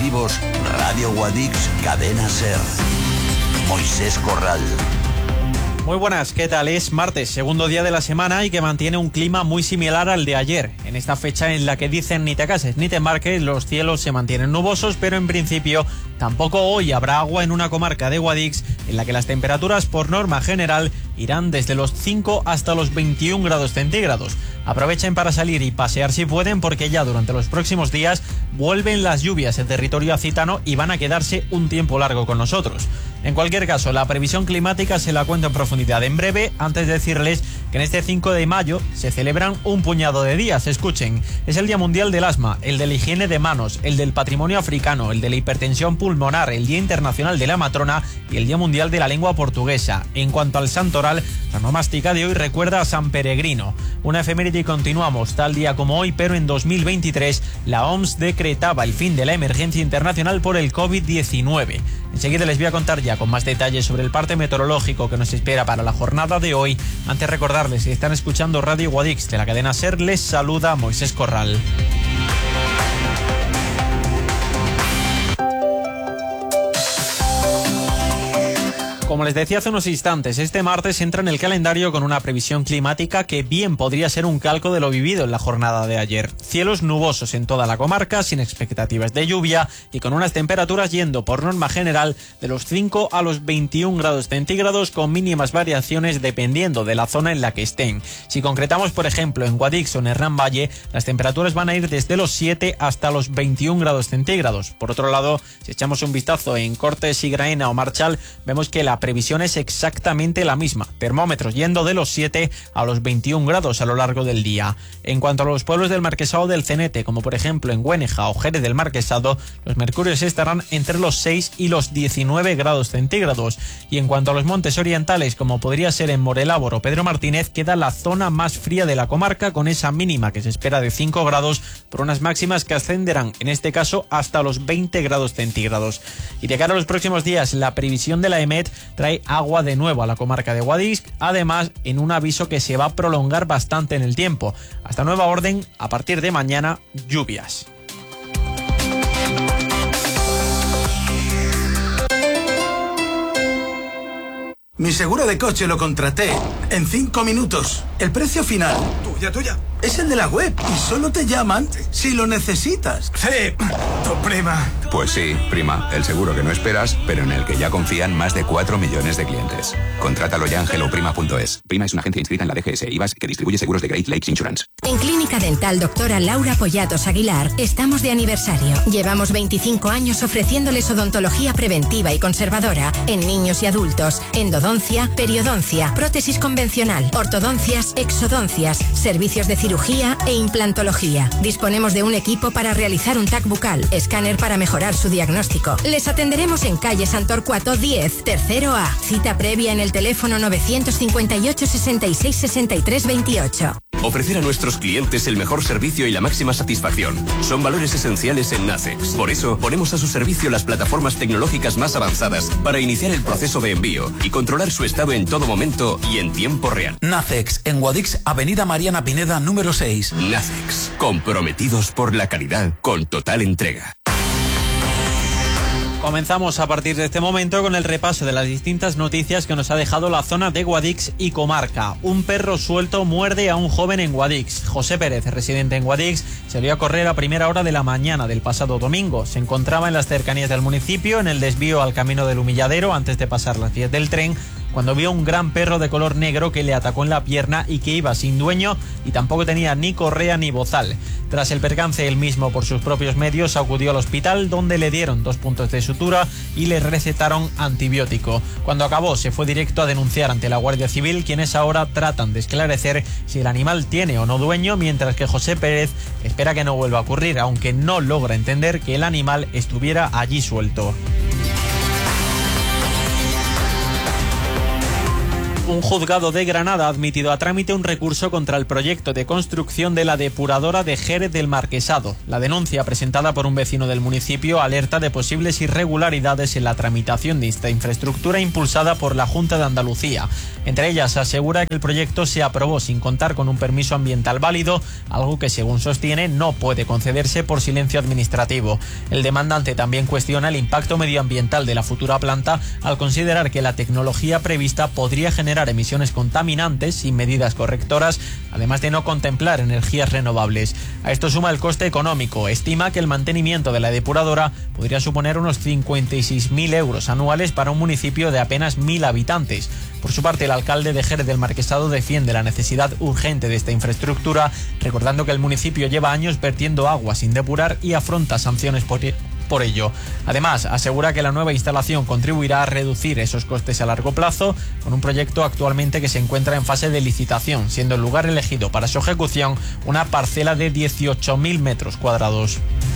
informativos, Radio Guadix, Cadena SER. Moisés Corral. Muy buenas, ¿qué tal? Es martes, segundo día de la semana y que mantiene un clima muy similar al de ayer. En esta fecha en la que dicen ni te cases ni te embarques, los cielos se mantienen nubosos, pero en principio tampoco hoy habrá agua en una comarca de Guadix en la que las temperaturas por norma general irán desde los 5 hasta los 21 grados centígrados. Aprovechen para salir y pasear si pueden, porque ya durante los próximos días vuelven las lluvias en territorio acitano y van a quedarse un tiempo largo con nosotros. En cualquier caso, la previsión climática se la cuento en profundidad en breve, antes de decirles que en este 5 de mayo se celebran un puñado de días. Escuchen, es el Día Mundial del Asma, el de la higiene de manos, el del patrimonio africano, el de la hipertensión pulmonar, el Día Internacional de la Matrona y el Día Mundial de la Lengua Portuguesa. En cuanto al santoral, la nomástica de hoy recuerda a San Peregrino. Una efeméride y continuamos, tal día como hoy, pero en 2023, la OMS decretaba el fin de la emergencia internacional por el COVID-19. Enseguida les voy a contar ya con más detalles sobre el parte meteorológico que nos espera para la jornada de hoy. Antes recordarles, si están escuchando Radio Guadix de la cadena SER, les saluda Moisés Corral. Como les decía hace unos instantes, este martes entra en el calendario con una previsión climática que bien podría ser un calco de lo vivido en la jornada de ayer. Cielos nubosos en toda la comarca, sin expectativas de lluvia y con unas temperaturas yendo por norma general de los 5 a los 21 grados centígrados, con mínimas variaciones dependiendo de la zona en la que estén. Si concretamos, por ejemplo, en Guadix o en Hernán Valle, las temperaturas van a ir desde los 7 hasta los 21 grados centígrados. Por otro lado, si echamos un vistazo en Cortes y Graena o Marchal, vemos que la previsión es exactamente la misma, termómetros yendo de los 7 a los 21 grados a lo largo del día. En cuanto a los pueblos del Marquesado del Cenete, como por ejemplo en Güéneja o Jerez del Marquesado, los mercurios estarán entre los 6 y los 19 grados centígrados. Y en cuanto a los montes orientales, como podría ser en Morelábor o Pedro Martínez, queda la zona más fría de la comarca, con esa mínima que se espera de 5 grados por unas máximas que ascenderán, en este caso, hasta los 20 grados centígrados. Y de cara a los próximos días, la previsión de la EMET trae agua de nuevo a la comarca de Guadix, además en un aviso que se va a prolongar bastante en el tiempo. Hasta nueva orden, a partir de mañana, lluvias. Mi seguro de coche lo contraté en 5 minutos. El precio final, tuya, es el de la web y solo te llaman si lo necesitas. Sí, tu prima. Pues sí, prima, el seguro que no esperas, pero en el que ya confían más de 4 millones de clientes. Contrátalo ya en helloprima.es. Prima es una agencia inscrita en la DGS IVAS que distribuye seguros de Great Lakes Insurance. En Clínica Dental Doctora Laura Pollatos Aguilar estamos de aniversario. Llevamos 25 años ofreciéndoles odontología preventiva y conservadora en niños y adultos, endodoncia, periodoncia, prótesis convencional, ortodoncias, exodoncias, servicios de cirugía e implantología. Disponemos de un equipo para realizar un TAC bucal, escáner para mejorar su diagnóstico. Les atenderemos en calle Santorcuato 10, tercero A. Cita previa en el teléfono 958 66 63 28. Ofrecer a nuestros clientes el mejor servicio y la máxima satisfacción son valores esenciales en Nacex. Por eso, ponemos a su servicio las plataformas tecnológicas más avanzadas para iniciar el proceso de envío y controlar su estado en todo momento y en tiempo real. Nacex, en Guadix, Avenida Mariana Pineda, número 6. Nacex, comprometidos por la calidad con total entrega. Comenzamos a partir de este momento con el repaso de las distintas noticias que nos ha dejado la zona de Guadix y comarca. Un perro suelto muerde a un joven en Guadix. José Pérez, residente en Guadix, salió a correr a primera hora de la mañana del pasado domingo. Se encontraba en las cercanías del municipio, en el desvío al camino del Humilladero, antes de pasar las vías del tren, cuando vio un gran perro de color negro que le atacó en la pierna y que iba sin dueño y tampoco tenía ni correa ni bozal. Tras el percance, él mismo por sus propios medios acudió al hospital, donde le dieron 2 puntos de sutura y le recetaron antibiótico. Cuando acabó, se fue directo a denunciar ante la Guardia Civil, quienes ahora tratan de esclarecer si el animal tiene o no dueño, mientras que José Pérez espera que no vuelva a ocurrir, aunque no logra entender que el animal estuviera allí suelto. Un juzgado de Granada ha admitido a trámite un recurso contra el proyecto de construcción de la depuradora de Jerez del Marquesado. La denuncia presentada por un vecino del municipio alerta de posibles irregularidades en la tramitación de esta infraestructura impulsada por la Junta de Andalucía. Entre ellas, asegura que el proyecto se aprobó sin contar con un permiso ambiental válido, algo que, según sostiene, no puede concederse por silencio administrativo. El demandante también cuestiona el impacto medioambiental de la futura planta al considerar que la tecnología prevista podría generar emisiones contaminantes sin medidas correctoras, además de no contemplar energías renovables. A esto suma el coste económico. Estima que el mantenimiento de la depuradora podría suponer unos 56.000 euros anuales para un municipio de apenas 1.000 habitantes. Por su parte, el alcalde de Jerez del Marquesado defiende la necesidad urgente de esta infraestructura, recordando que el municipio lleva años vertiendo agua sin depurar y afronta sanciones por ello. Además, asegura que la nueva instalación contribuirá a reducir esos costes a largo plazo, con un proyecto actualmente que se encuentra en fase de licitación, siendo el lugar elegido para su ejecución una parcela de 18.000 metros cuadrados.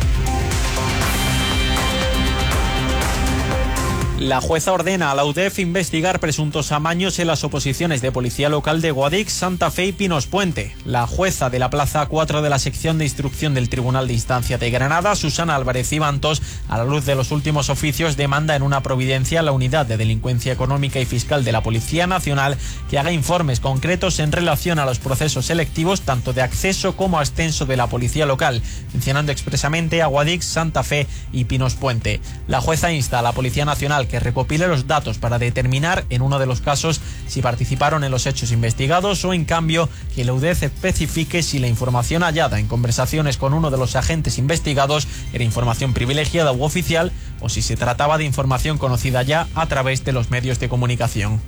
La jueza ordena a la UDEF investigar presuntos amaños en las oposiciones de Policía Local de Guadix, Santa Fe y Pinos Puente. La jueza de la Plaza 4 de la sección de instrucción del Tribunal de Instancia de Granada, Susana Álvarez Ibantos, a la luz de los últimos oficios, demanda en una providencia a la Unidad de Delincuencia Económica y Fiscal de la Policía Nacional que haga informes concretos en relación a los procesos selectivos tanto de acceso como ascenso de la Policía Local, mencionando expresamente a Guadix, Santa Fe y Pinos Puente. La jueza insta a la Policía Nacional que recopile los datos para determinar en uno de los casos si participaron en los hechos investigados o, en cambio, que la UDEF especifique si la información hallada en conversaciones con uno de los agentes investigados era información privilegiada u oficial o si se trataba de información conocida ya a través de los medios de comunicación.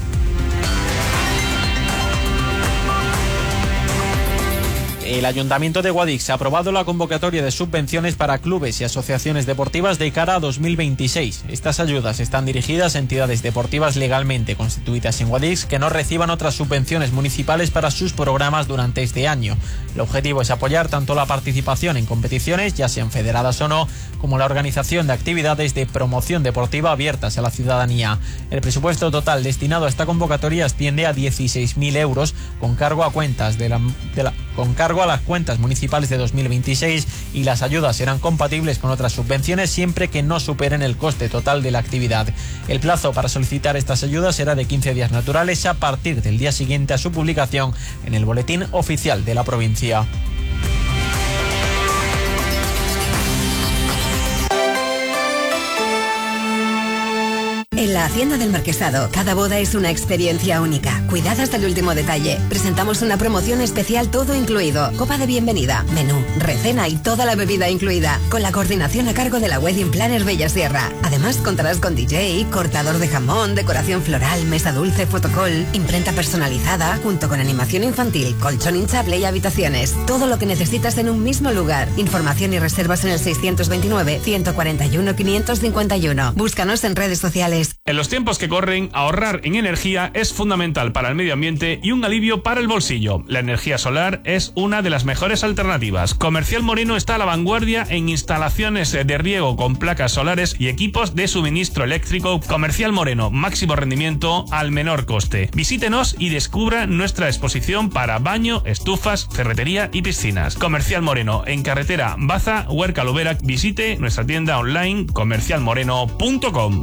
El Ayuntamiento de Guadix ha aprobado la convocatoria de subvenciones para clubes y asociaciones deportivas de cara a 2026. Estas ayudas están dirigidas a entidades deportivas legalmente constituidas en Guadix que no reciban otras subvenciones municipales para sus programas durante este año. El objetivo es apoyar tanto la participación en competiciones, ya sean federadas o no, como la organización de actividades de promoción deportiva abiertas a la ciudadanía. El presupuesto total destinado a esta convocatoria asciende a 16.000 euros con cargo a cuentas a las cuentas municipales de 2026 y las ayudas serán compatibles con otras subvenciones siempre que no superen el coste total de la actividad. El plazo para solicitar estas ayudas será de 15 días naturales a partir del día siguiente a su publicación en el Boletín Oficial de la provincia. En la Hacienda del Marquesado, cada boda es una experiencia única, cuidada hasta el último detalle. Presentamos una promoción especial todo incluido, copa de bienvenida, menú, recena y toda la bebida incluida, con la coordinación a cargo de la Wedding Planner Bella Sierra. Además contarás con DJ, cortador de jamón, decoración floral, mesa dulce, fotocall, imprenta personalizada, junto con animación infantil, colchón hinchable y habitaciones. Todo lo que necesitas en un mismo lugar. Información y reservas en el 629-141-551. Búscanos en redes sociales. En los tiempos que corren, ahorrar en energía es fundamental para el medio ambiente y un alivio para el bolsillo. La energía solar es una de las mejores alternativas. Comercial Moreno está a la vanguardia en instalaciones de riego con placas solares y equipos de suministro eléctrico. Comercial Moreno, máximo rendimiento al menor coste. Visítenos y descubra nuestra exposición para baño, estufas, ferretería y piscinas. Comercial Moreno, en carretera Baza, Huerca Lubera. Visite nuestra tienda online comercialmoreno.com.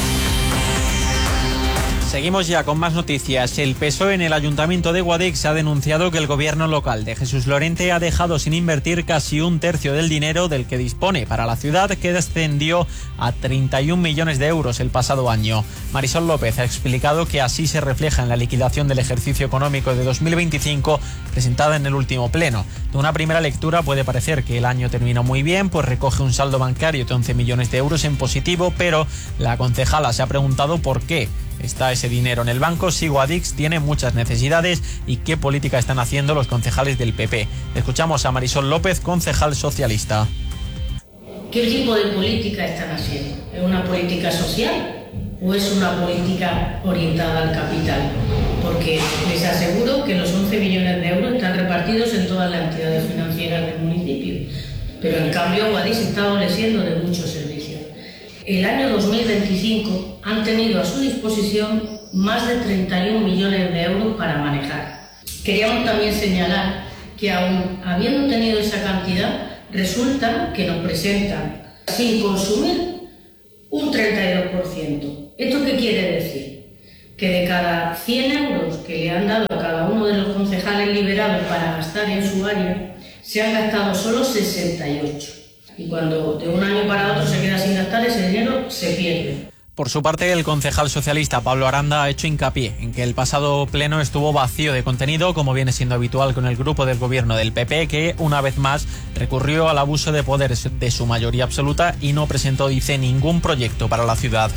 Seguimos ya con más noticias. El PSOE en el Ayuntamiento de Guadix ha denunciado que el gobierno local de Jesús Lorente ha dejado sin invertir casi un tercio del dinero del que dispone para la ciudad, que descendió a 31 millones de euros el pasado año. Marisol López ha explicado que así se refleja en la liquidación del ejercicio económico de 2025 presentada en el último pleno. De una primera lectura puede parecer que el año terminó muy bien, pues recoge un saldo bancario de 11 millones de euros en positivo, pero la concejala se ha preguntado por qué está ese dinero en el banco, si Guadix tiene muchas necesidades y qué política están haciendo los concejales del PP. Escuchamos a Marisol López, concejal socialista. ¿Qué tipo de política están haciendo? ¿Es una política social o es una política orientada al capital? Porque les aseguro que los 11 millones de euros están repartidos en todas las entidades financieras del municipio, pero en cambio Guadix está adoleciendo de muchos servicios. El año 2025 han tenido a su disposición más de 31 millones de euros para manejar. Queríamos también señalar que aún habiendo tenido esa cantidad, resulta que nos presentan sin consumir un 32%. ¿Esto qué quiere decir? Que de cada 100 euros que le han dado a cada uno de los concejales liberados para gastar en su área, se han gastado solo 68. Y cuando de un año para otro se queda sin gastar, ese dinero se pierde. Por su parte, el concejal socialista Pablo Aranda ha hecho hincapié en que el pasado pleno estuvo vacío de contenido, como viene siendo habitual con el grupo del gobierno del PP, que una vez más recurrió al abuso de poder de su mayoría absoluta y no presentó, dice, ningún proyecto para la ciudad.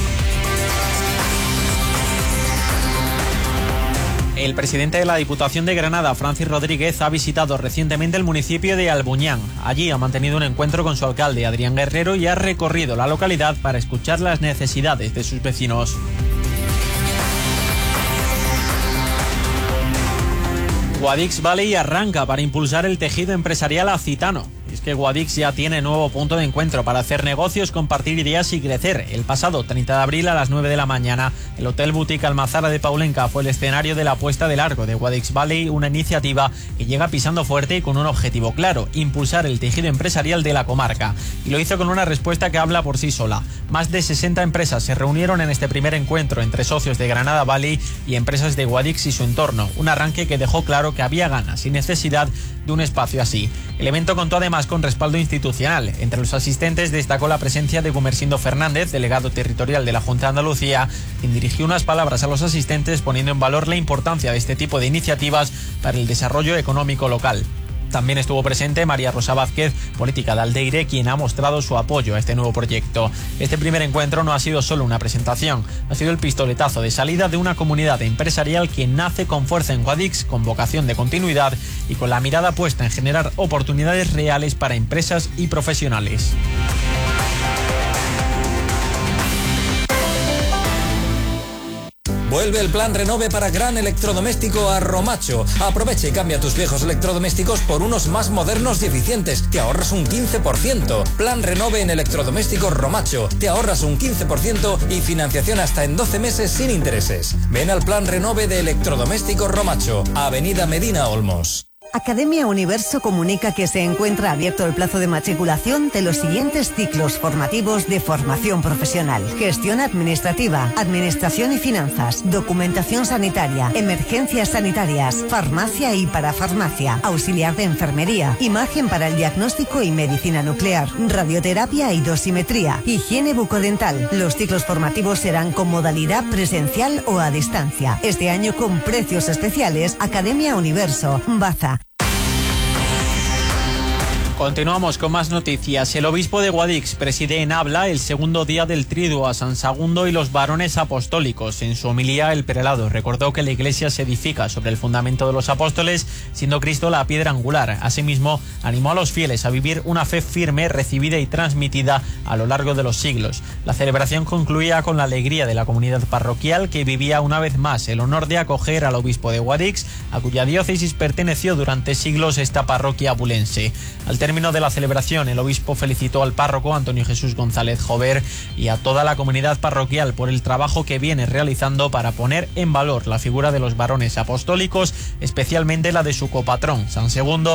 El presidente de la Diputación de Granada, Francis Rodríguez, ha visitado recientemente el municipio de Albuñán. Allí ha mantenido un encuentro con su alcalde, Adrián Guerrero, y ha recorrido la localidad para escuchar las necesidades de sus vecinos. Guadix Valley arranca para impulsar el tejido empresarial acitano. Es que Guadix ya tiene nuevo punto de encuentro para hacer negocios, compartir ideas y crecer. El pasado 30 de abril a las 9 de la mañana, el Hotel Boutique Almazara de Paulenca fue el escenario de la puesta de largo de Guadix Valley, una iniciativa que llega pisando fuerte y con un objetivo claro: impulsar el tejido empresarial de la comarca. Y lo hizo con una respuesta que habla por sí sola. Más de 60 empresas se reunieron en este primer encuentro entre socios de Granada Valley y empresas de Guadix y su entorno. Un arranque que dejó claro que había ganas y necesidad de un espacio así. El evento contó además con respaldo institucional. Entre los asistentes destacó la presencia de Gumersindo Fernández, delegado territorial de la Junta de Andalucía, quien dirigió unas palabras a los asistentes poniendo en valor la importancia de este tipo de iniciativas para el desarrollo económico local. También estuvo presente María Rosa Vázquez, política de Aldeire, quien ha mostrado su apoyo a este nuevo proyecto. Este primer encuentro no ha sido solo una presentación, ha sido el pistoletazo de salida de una comunidad empresarial que nace con fuerza en Guadix, con vocación de continuidad y con la mirada puesta en generar oportunidades reales para empresas y profesionales. Vuelve el plan Renove para gran electrodoméstico a Romacho. Aprovecha y cambia tus viejos electrodomésticos por unos más modernos y eficientes. Te ahorras un 15%. Plan Renove en electrodomésticos Romacho. Te ahorras un 15% y financiación hasta en 12 meses sin intereses. Ven al plan Renove de electrodomésticos Romacho, Avenida Medina Olmos. Academia Universo comunica que se encuentra abierto el plazo de matriculación de los siguientes ciclos formativos de formación profesional: gestión administrativa, administración y finanzas, documentación sanitaria, emergencias sanitarias, farmacia y parafarmacia, auxiliar de enfermería, imagen para el diagnóstico y medicina nuclear, radioterapia y dosimetría, higiene bucodental. Los ciclos formativos serán con modalidad presencial o a distancia. Este año con precios especiales. Academia Universo, Baza. Continuamos con más noticias. El obispo de Guadix preside en Abla el segundo día del Triduo a San Sagundo y los varones apostólicos. En su homilía, el prelado recordó que la Iglesia se edifica sobre el fundamento de los apóstoles, siendo Cristo la piedra angular. Asimismo, animó a los fieles a vivir una fe firme, recibida y transmitida a lo largo de los siglos. La celebración concluía con la alegría de la comunidad parroquial, que vivía una vez más el honor de acoger al obispo de Guadix, a cuya diócesis perteneció durante siglos esta parroquia abulense. Al término de la celebración, el obispo felicitó al párroco Antonio Jesús González Jover y a toda la comunidad parroquial por el trabajo que viene realizando para poner en valor la figura de los varones apostólicos, especialmente la de su copatrón, San Segundo,